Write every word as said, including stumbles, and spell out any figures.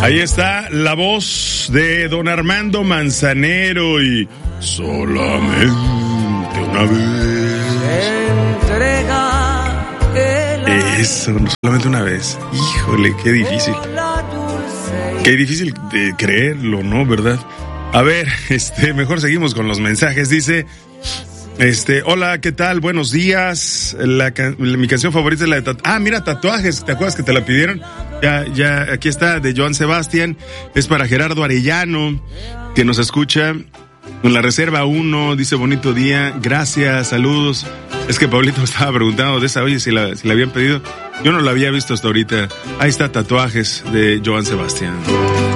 Ahí está la voz de don Armando Manzanero y solamente una vez. Eso, solamente una vez. Híjole, qué difícil. Qué difícil de creerlo, ¿no? ¿Verdad? A ver, este, mejor seguimos con los mensajes. Dice, este, hola, ¿qué tal? Buenos días. La, la, mi canción favorita es la de tatu- Ah, mira, tatuajes. ¿Te acuerdas que te la pidieron? Ya, ya, aquí está, de Joan Sebastián. Es para Gerardo Arellano, que nos escucha en la Reserva uno. Dice, bonito día. Gracias, saludos. Es que Pablito me estaba preguntando de esa, oye, si la, si la habían pedido. Yo no la había visto hasta ahorita. Ahí está, tatuajes de Joan Sebastián.